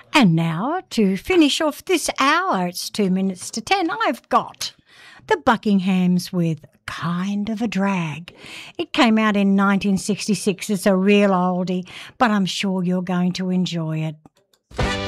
And now, to finish off this hour, it's 2 minutes to 10, I've got the Buckinghams with Kind of a Drag. It came out in 1966. It's a real oldie, but I'm sure you're going to enjoy it.